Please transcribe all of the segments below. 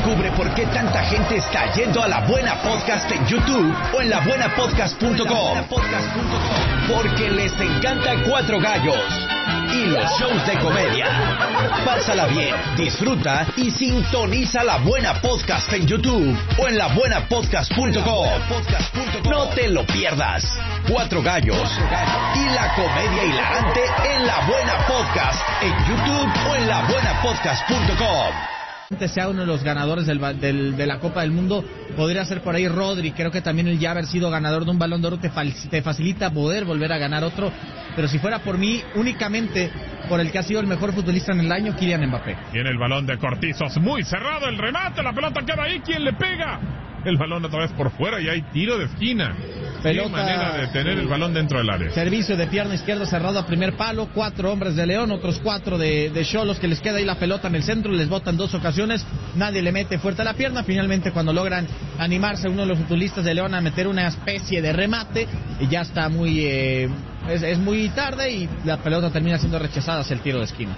Descubre por qué tanta gente está yendo a La Buena Podcast en YouTube o en labuenapodcast.com. Porque les encanta Cuatro Gallos y los shows de comedia. Pásala bien, disfruta y sintoniza La Buena Podcast en YouTube o en labuenapodcast.com. No te lo pierdas. Cuatro Gallos y la comedia hilarante en La Buena Podcast en YouTube o en labuenapodcast.com. Sea uno de los ganadores de la Copa del Mundo, podría ser por ahí Rodri. Creo que también el ya haber sido ganador de un Balón de Oro te facilita poder volver a ganar otro, pero si fuera por mí, únicamente por el que ha sido el mejor futbolista en el año, Kylian Mbappé. Viene el balón de Cortizos, muy cerrado el remate, la pelota queda ahí, ¿quién le pega? El balón otra vez por fuera y hay tiro de esquina. Pelota, qué manera de tener el balón dentro del área. Servicio de pierna izquierda cerrado a primer palo, 4 hombres de León, otros 4 de Xolos, que les queda ahí la pelota en el centro, les botan 2 ocasiones, nadie le mete fuerte a la pierna. Finalmente, cuando logran animarse uno de los futbolistas de León a meter una especie de remate, y ya está muy es muy tarde y la pelota termina siendo rechazada hacia el tiro de esquina.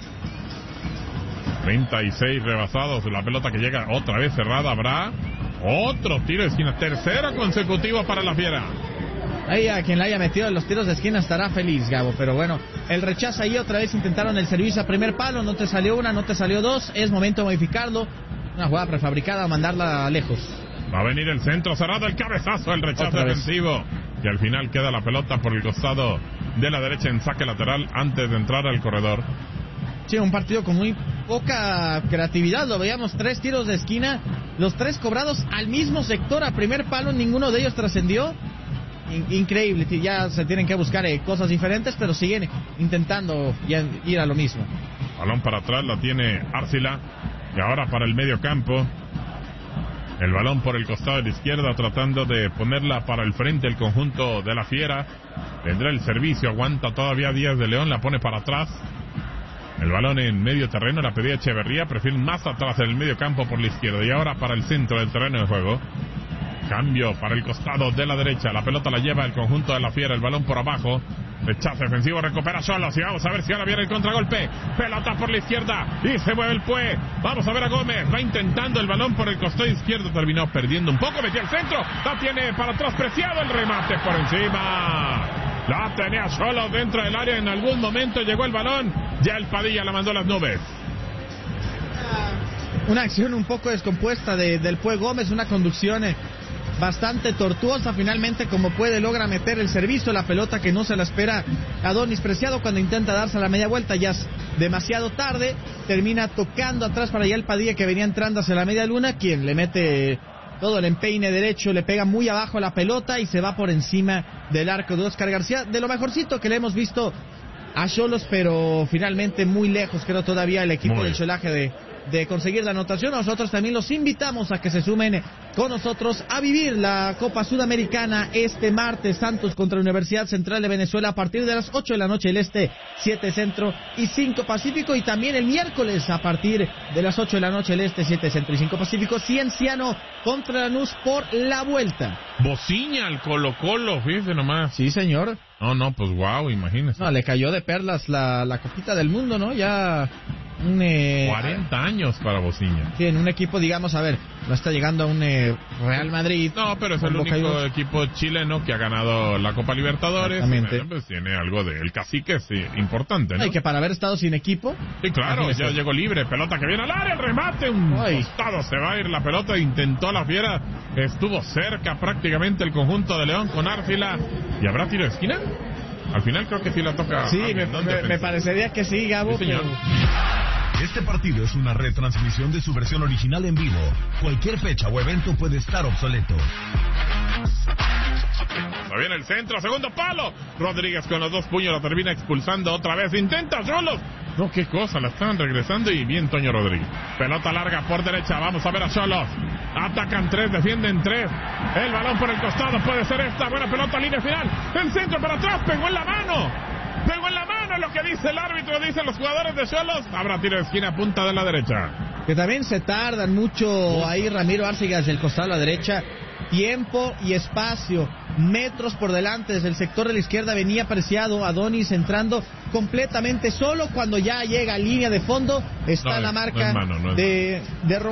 36 rebasados, la pelota que llega otra vez cerrada, habrá otro tiro de esquina, tercera consecutiva para la Fiera. Ahí a quien le haya metido en los tiros de esquina estará feliz, Gabo, pero bueno, el rechazo ahí, otra vez intentaron el servicio a primer palo, no te salió una, no te salió dos, es momento de modificarlo, una jugada prefabricada, mandarla lejos. Va a venir el centro cerrado, el cabezazo, el rechazo defensivo, y al final queda la pelota por el costado de la derecha en saque lateral antes de entrar al corredor. Sí, un partido con muy poca creatividad, lo veíamos, 3 tiros de esquina, los 3 cobrados al mismo sector, a primer palo, ninguno de ellos trascendió. Increíble, ya se tienen que buscar cosas diferentes, pero siguen intentando ir a lo mismo. Balón para atrás, la tiene Arcila, y ahora para el medio campo, el balón por el costado de la izquierda, tratando de ponerla para el frente el conjunto de la Fiera. Vendrá el servicio, aguanta todavía Díaz de León, la pone para atrás. El balón en medio terreno, la pedía Echeverría, prefieren más atrás en el medio campo por la izquierda, y ahora para el centro del terreno de juego. Cambio para el costado de la derecha, la pelota la lleva el conjunto de la Fiera, el balón por abajo, rechazo defensivo, recupera Xolos, y vamos a ver si ahora viene el contragolpe, pelota por la izquierda, y se mueve el Pue, vamos a ver a Gómez, va intentando el balón por el costado izquierdo, terminó perdiendo un poco, metió al centro, la tiene para atrás, preciado el remate por encima, la tenía Xolos dentro del área, en algún momento llegó el balón, ya el Padilla la mandó a las nubes. Una acción un poco descompuesta del Pue Gómez, una conducción bastante tortuosa, finalmente como puede logra meter el servicio, la pelota que no se la espera Adonis Preciado cuando intenta darse a la media vuelta, ya es demasiado tarde, termina tocando atrás para allá el Padilla que venía entrando hacia la media luna, quien le mete todo el empeine derecho, le pega muy abajo la pelota y se va por encima del arco de Oscar García, de lo mejorcito que le hemos visto a Xolos, pero finalmente muy lejos, creo todavía el equipo del Cholaje de conseguir la anotación. Nosotros también los invitamos a que se sumen con nosotros a vivir la Copa Sudamericana este martes, Santos contra la Universidad Central de Venezuela a partir de las 8 de la noche del Este, 7 Centro y 5 Pacífico, y también el miércoles a partir de las 8 de la noche del Este, 7 Centro y 5 Pacífico, Cienciano contra Lanús por la vuelta. Bociña al Colo-Colo, fíjese nomás. Sí, señor. No, pues wow, imagínese. No, le cayó de perlas la copita del mundo, ¿no? Ya 40 años para Bociña. Sí, en un equipo, digamos, a ver, no está llegando a un Real Madrid. No, pero es el único equipo chileno que ha ganado la Copa Libertadores. Exactamente. Pues tiene algo de... El cacique es importante, ¿no? Y que para haber estado sin equipo... Sí, claro, ya llegó libre, pelota que viene al área, el remate, un costado, se va a ir la pelota, intentó la Fiera, estuvo cerca prácticamente el conjunto de León con Árcila. ¿Y habrá tiro de esquina? Al final creo que sí la toca. Sí, me parecería que sí, Gabo. Sí, señor. Este partido es una retransmisión de su versión original en vivo. Cualquier fecha o evento puede estar obsoleto. Va bien el centro, segundo palo. Rodríguez con los 2 puños la termina expulsando otra vez. Intenta Xolos. No, qué cosa, la están regresando y bien Toño Rodríguez. Pelota larga por derecha, vamos a ver a Xolos. Atacan 3, defienden 3. El balón por el costado, puede ser esta. Buena pelota, línea final. El centro para atrás, pegó en la mano. Pegó en la mano, lo que dice el árbitro, dicen los jugadores de Xolos. Habrá tiro de esquina, punta de la derecha. Que también se tardan mucho ahí Ramiro Arcila desde el costado a la derecha. Tiempo y espacio, metros por delante desde el sector de la izquierda venía Preciado, Adonis entrando completamente solo, cuando ya llega a línea de fondo está la marca de